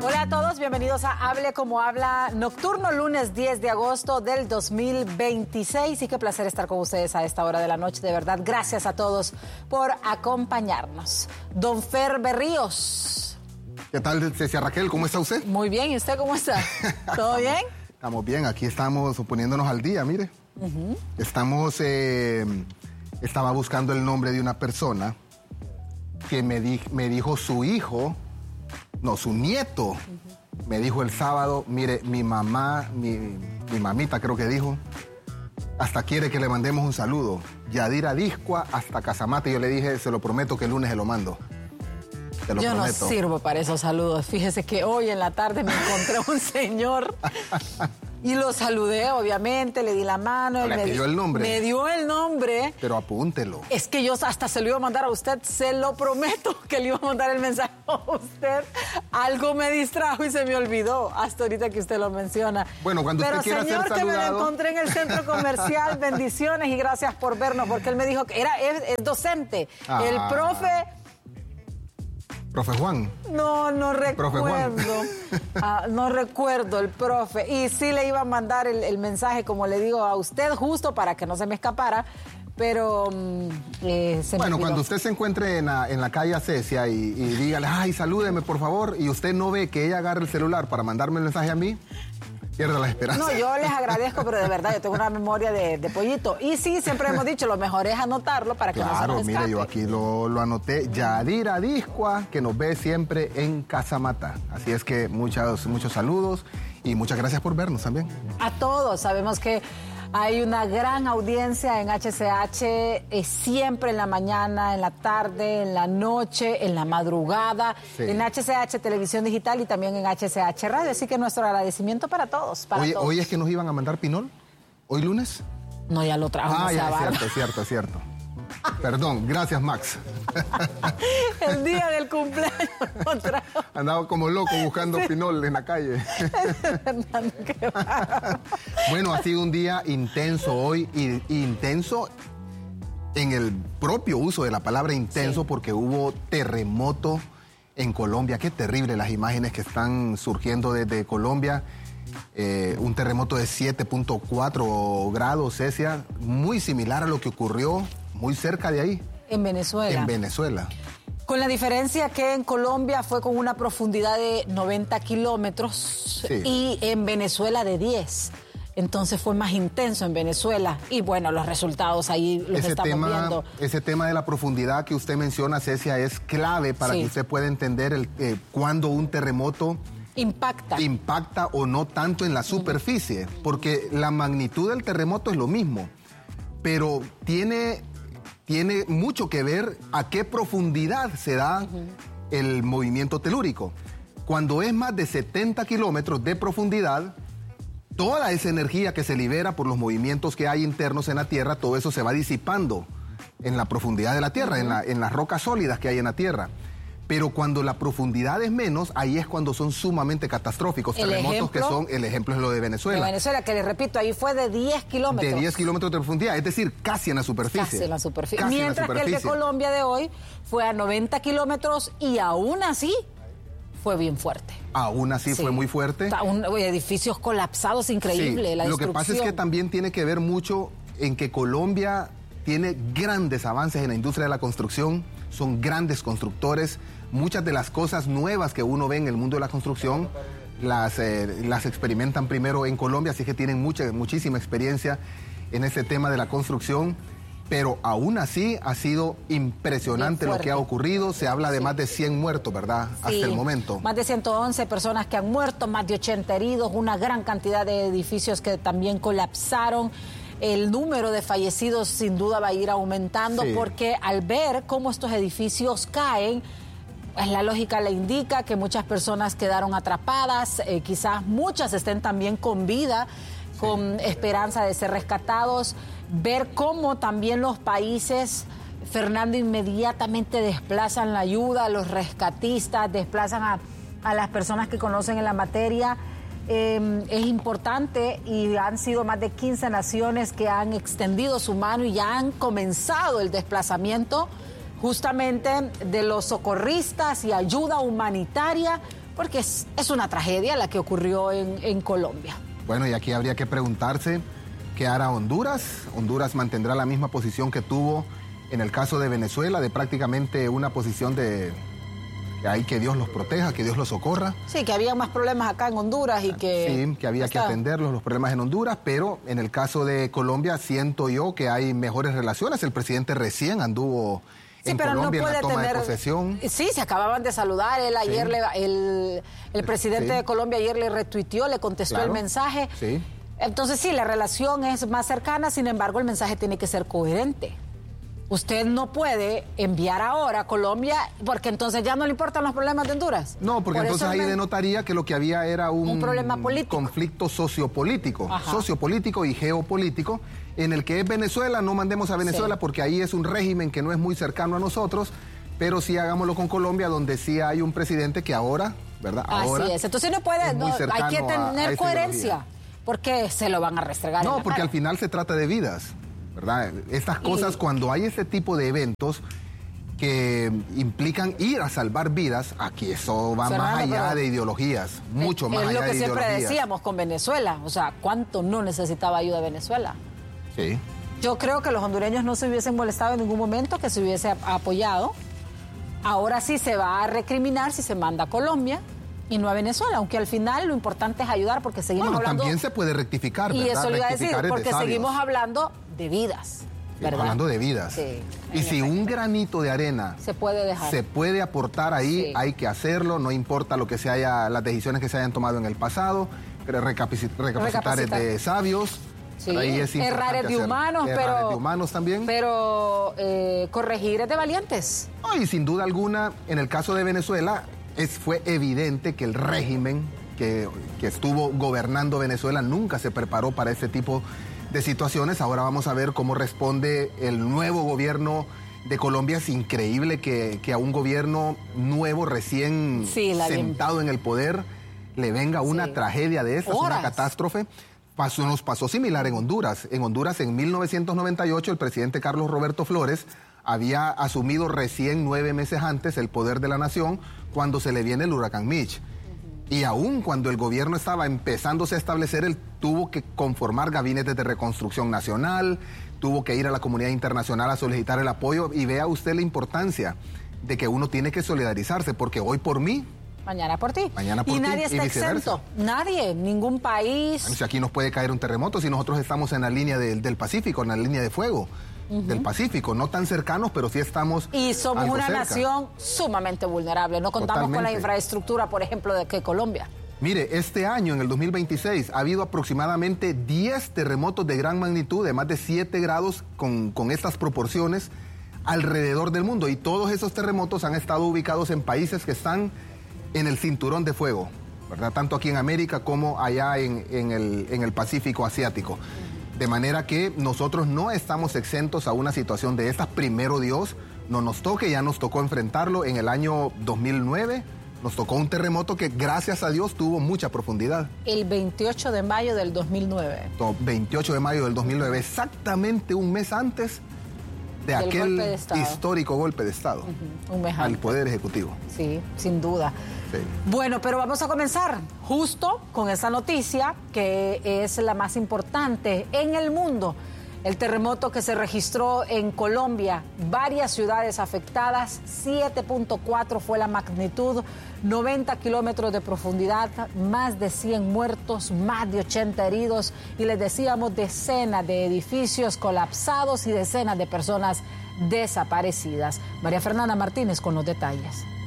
Hola a todos, bienvenidos a Hable Como Habla, nocturno lunes 10 de agosto del 2026. Y qué placer estar con ustedes a esta hora de la noche, de verdad. Gracias a todos por acompañarnos. Don Fer Berríos. ¿Qué tal, Cecia Raquel? ¿Cómo está usted? Muy bien, ¿y usted cómo está? ¿Todo bien? Estamos bien, aquí estamos poniéndonos al día, mire. Estaba buscando el nombre de una persona que me dijo su hijo, no, su nieto, me dijo el sábado, mire, mi mamá, mi mamita creo que dijo, hasta quiere que le mandemos un saludo. Yadira Discua hasta Casamata. Yo le dije, se lo prometo que el lunes se lo mando. Te lo prometo. No sirvo para esos saludos. Fíjese que hoy en la tarde me encontré un señor y lo saludé, obviamente, le di la mano. ¿Le pidió el nombre? Me dio el nombre. Pero apúntelo. Es que yo hasta se lo iba a mandar a usted, se lo prometo que le iba a mandar el mensaje a usted. Algo me distrajo y se me olvidó, hasta ahorita que usted lo menciona. Bueno, cuando usted quiera ser saludado... Pero señor, que me lo encontré en el centro comercial, bendiciones y gracias por vernos, porque él me dijo que es docente. El profe... ¿Profe Juan? No recuerdo. ¿Profe Juan? No recuerdo el profe. Y sí le iba a mandar el mensaje, como le digo, a usted, justo para que no se me escapara, pero se me Bueno, olvidó. cuando usted se encuentre en la calle a Cecia y dígale, ay, salúdeme, por favor, y usted no ve que ella agarre el celular para mandarme el mensaje a mí, pierde la esperanza. No, yo les agradezco, pero de verdad, yo tengo una memoria de pollito. Y sí, siempre hemos dicho, lo mejor es anotarlo para que no se nos escape. Mire, yo aquí lo anoté. Yadira Discua, que nos ve siempre en Casamata. Así es que muchos saludos y muchas gracias por vernos también. A todos, sabemos que hay una gran audiencia en HCH, siempre en la mañana, en la tarde, en la noche, en la madrugada, sí. En HCH Televisión Digital y también en HCH Radio. Así que nuestro agradecimiento para todos. ¿Hoy es que nos iban a mandar pinol? ¿Hoy lunes? No, ya lo trajo. Ya, es cierto. Perdón, gracias, Max. El día del cumpleaños lo trajo. Andaba como loco buscando pinol en la calle. Bueno, ha sido un día intenso hoy, intenso en el propio uso de la palabra intenso, sí. Porque hubo terremoto en Colombia. Qué terrible las imágenes que están surgiendo desde Colombia. Un terremoto de 7.4 grados, Cecia, muy similar a lo que ocurrió muy cerca de ahí. En Venezuela. En Venezuela. Con la diferencia que en Colombia fue con una profundidad de 90 kilómetros, sí. Y en Venezuela de 10. Entonces fue más intenso en Venezuela. Y bueno, los resultados ahí los estamos viendo. Ese tema de la profundidad que usted menciona, Cecia, es clave para que usted pueda entender cuándo un terremoto impacta o no tanto en la superficie. Porque la magnitud del terremoto es lo mismo, pero tiene mucho que ver a qué profundidad se da el movimiento telúrico. Cuando es más de 70 kilómetros de profundidad, toda esa energía que se libera por los movimientos que hay internos en la Tierra, todo eso se va disipando en la profundidad de la Tierra, en las rocas sólidas que hay en la Tierra. Pero cuando la profundidad es menos, ahí es cuando son sumamente catastróficos. Terremotos que son, el ejemplo es lo de Venezuela. De Venezuela, que les repito, ahí fue de 10 kilómetros. De 10 kilómetros de profundidad, es decir, casi en la superficie. Casi en la superficie. Mientras que el de Colombia de hoy fue a 90 kilómetros y aún así fue bien fuerte. Aún así fue muy fuerte. Edificios colapsados, increíble, la destrucción. Lo que pasa es que también tiene que ver mucho en que Colombia tiene grandes avances en la industria de la construcción, son grandes constructores. Muchas de las cosas nuevas que uno ve en el mundo de la construcción las experimentan primero en Colombia, así que tienen muchísima experiencia en ese tema de la construcción. Pero aún así ha sido impresionante lo que ha ocurrido. Se habla de más de 100 muertos, ¿verdad? Sí, hasta el momento. Más de 111 personas que han muerto, más de 80 heridos, una gran cantidad de edificios que también colapsaron. El número de fallecidos sin duda va a ir aumentando, sí. Porque al ver cómo estos edificios caen, pues la lógica le indica que muchas personas quedaron atrapadas, quizás muchas estén también con vida, con esperanza de ser rescatados. Ver cómo también los países, Fernando, inmediatamente desplazan la ayuda, a los rescatistas, desplazan a las personas que conocen en la materia. Es importante y han sido más de 15 naciones que han extendido su mano y ya han comenzado el desplazamiento justamente de los socorristas y ayuda humanitaria porque es una tragedia la que ocurrió en Colombia. Bueno, y aquí habría que preguntarse qué hará Honduras. Honduras mantendrá la misma posición que tuvo en el caso de Venezuela, de prácticamente una posición de hay que Dios los proteja, que Dios los socorra. Sí, que había más problemas acá en Honduras y que... Sí, que había que atenderlos, los problemas en Honduras, pero en el caso de Colombia siento yo que hay mejores relaciones. El presidente recién anduvo en Colombia en la toma de posesión. Sí, se acababan de saludar. Él ayer, el presidente de Colombia ayer le retuiteó, le contestó el mensaje. Sí. Entonces sí, la relación es más cercana, sin embargo el mensaje tiene que ser coherente. Usted no puede enviar ahora a Colombia porque entonces ya no le importan los problemas de Honduras. No, porque entonces ahí denotaría que lo que había era un problema político. Conflicto sociopolítico, sociopolítico y geopolítico, en el que es Venezuela, no mandemos a Venezuela porque ahí es un régimen que no es muy cercano a nosotros, pero sí hagámoslo con Colombia, donde sí hay un presidente que ahora, ¿verdad? Ahora así es, entonces no puede, hay que tener coherencia, porque se lo van a restregar. No, porque al final se trata de vidas, ¿verdad? Estas cosas, cuando hay ese tipo de eventos que implican ir a salvar vidas, aquí eso va más allá de ideologías, mucho más allá de ideologías. Es lo que siempre decíamos con Venezuela, o sea, ¿cuánto no necesitaba ayuda Venezuela? Sí. Yo creo que los hondureños no se hubiesen molestado en ningún momento, que se hubiese apoyado. Ahora sí se va a recriminar si se manda a Colombia y no a Venezuela, aunque al final lo importante es ayudar porque seguimos hablando... También se puede rectificar, ¿verdad? Y eso le iba a decir, porque seguimos hablando de vidas, ¿verdad? Hablando de vidas. Sí, y si un granito de arena se puede dejar, se puede aportar ahí, hay que hacerlo, no importa lo que se haya, las decisiones que se hayan tomado en el pasado, recapacitar es de sabios. Sí, errar es de humanos, errar es de humanos también. Pero corregir es de valientes. No, y sin duda alguna, en el caso de Venezuela, fue evidente que el régimen que estuvo gobernando Venezuela nunca se preparó para ese tipo de situaciones. Ahora vamos a ver cómo responde el nuevo gobierno de Colombia. Es increíble que a un gobierno nuevo, recién sentado en el poder, le venga una tragedia de esas, una catástrofe. Nos pasó similar en Honduras. En Honduras, en 1998, el presidente Carlos Roberto Flores había asumido recién 9 meses antes el poder de la nación cuando se le viene el huracán Mitch. Y aún cuando el gobierno estaba empezándose a establecer, él tuvo que conformar gabinetes de reconstrucción nacional, tuvo que ir a la comunidad internacional a solicitar el apoyo. Y vea usted la importancia de que uno tiene que solidarizarse, porque hoy por mí, mañana por ti. Mañana por y ti. Nadie está exento. Nadie, ningún país. Bueno, si aquí nos puede caer un terremoto, si nosotros estamos en la línea del Pacífico, en la línea de fuego del Pacífico, no tan cercanos, pero sí estamos. Y somos una nación sumamente vulnerable. No contamos con la infraestructura, por ejemplo, que Colombia. Mire, este año, en el 2026, ha habido aproximadamente 10 terremotos de gran magnitud, de más de 7 grados, con estas proporciones, alrededor del mundo. Y todos esos terremotos han estado ubicados en países que están en el cinturón de fuego, ¿verdad? Tanto aquí en América como allá en el Pacífico asiático. De manera que nosotros no estamos exentos a una situación de estas. Primero Dios, no nos toque, ya nos tocó enfrentarlo en el año 2009. Nos tocó un terremoto que, gracias a Dios, tuvo mucha profundidad. El 28 de mayo del 2009. 28 de mayo del 2009, exactamente un mes antes de aquel histórico golpe de Estado un mes antes. Al Poder Ejecutivo. Sí, sin duda. Sí. Bueno, pero vamos a comenzar justo con esa noticia que es la más importante en el mundo. El terremoto que se registró en Colombia, varias ciudades afectadas, 7.4 fue la magnitud, 90 kilómetros de profundidad, más de 100 muertos, más de 80 heridos y les decíamos decenas de edificios colapsados y decenas de personas desaparecidas. María Fernanda Martínez con los detalles.